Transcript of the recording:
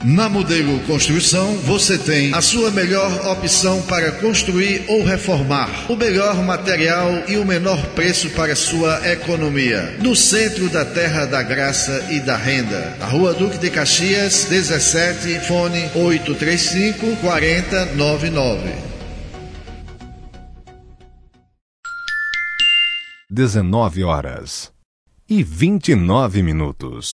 Na Modelo Construção, você tem a sua melhor opção para construir ou reformar. O melhor material e o menor preço para sua economia. No centro da Terra da Graça e da Renda. A Rua Duque de Caxias, 17, fone 835-4099. 19h29.